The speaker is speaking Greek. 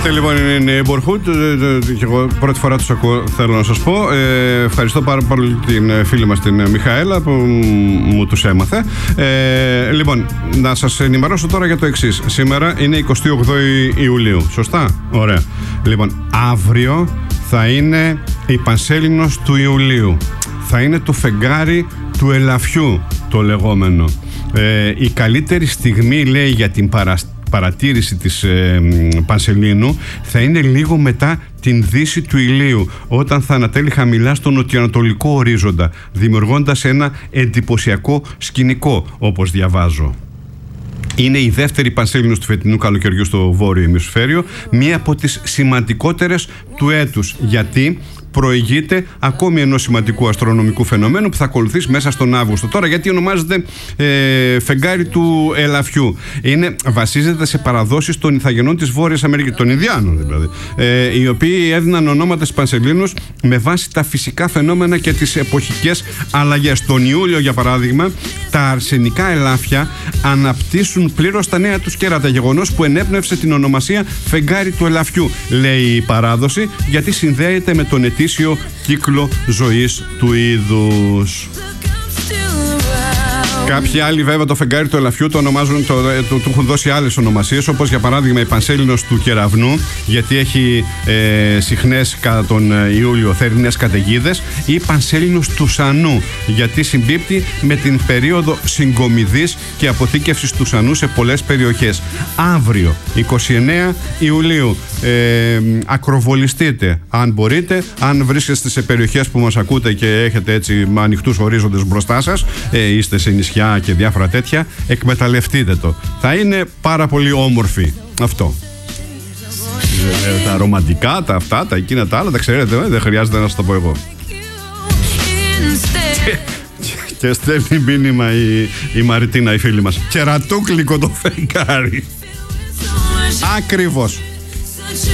Αυτή λοιπόν είναι η Neighborhood και εγώ πρώτη φορά τους ακούω, θέλω να σας πω. Ευχαριστώ πάρα πολύ την φίλη μας την Μιχαέλα που μου τους έμαθε. Λοιπόν, να σας ενημερώσω τώρα για το εξής. Σήμερα είναι 28 Ιουλίου, σωστά? Ωραία. Λοιπόν, αύριο θα είναι η Πανσέλινος του Ιουλίου. Θα είναι το φεγγάρι του ελαφιού, το λεγόμενο. Η καλύτερη στιγμή, λέει, για την παρατήρηση της Πανσελίνου θα είναι λίγο μετά την δύση του ηλίου, όταν θα ανατέλει χαμηλά στον νοτιοανατολικό ορίζοντα, δημιουργώντας ένα εντυπωσιακό σκηνικό, όπως διαβάζω. Είναι η δεύτερη Πανσέλινος του φετινού καλοκαιριού στο βόρειο ημισφαίριο, μία από τις σημαντικότερες του έτους, γιατί προηγείται ακόμη ενός σημαντικού αστρονομικού φαινομένου που θα ακολουθήσει μέσα στον Αύγουστο. Τώρα, γιατί ονομάζεται φεγγάρι του ελαφιού? Βασίζεται σε παραδόσεις των Ιθαγενών της Βόρειας Αμερικής, των Ινδιάνων δηλαδή, οι οποίοι έδιναν ονόματα στις Πανσελίνους με βάση τα φυσικά φαινόμενα και τις εποχικές αλλαγές. Τον Ιούλιο, για παράδειγμα, τα αρσενικά ελάφια αναπτύσσουν πλήρως τα νέα τους κέρατα, γεγονός που ενέπνευσε την ονομασία φεγγάρι του ελαφιού, λέει η παράδοση, γιατί συνδέεται με τον ετήσιο κύκλο ζωής του είδους. Κάποιοι άλλοι βέβαια το φεγγάρι του ελαφιού το ονομάζουν, του έχουν δώσει άλλες ονομασίες, όπως για παράδειγμα η Πανσέλινος του Κεραυνού, γιατί έχει συχνές κατά τον Ιούλιο θερινές καταιγίδες, ή η Πανσέλινος του Σανού, γιατί συμπίπτει με την περίοδο συγκομιδής και αποθήκευσης του Σανού σε πολλές περιοχές. Αύριο, 29 Ιουλίου, ακροβολιστείτε αν μπορείτε, αν βρίσκεστε σε περιοχές που μας ακούτε και έχετε έτσι ανοιχτούς ορίζοντες μπροστά σας, είστε σε νησιά και διάφορα τέτοια, εκμεταλλευτείτε το. Θα είναι πάρα πολύ όμορφη αυτό. Τα ρομαντικά, τα αυτά, τα εκείνα, τα άλλα, τα ξέρετε, δεν χρειάζεται να σας το πω εγώ. Και στέλνει μήνυμα η Μαριτίνα, η φίλη μας. Κερατούκλικο το φεγγάρι. Ακριβώς.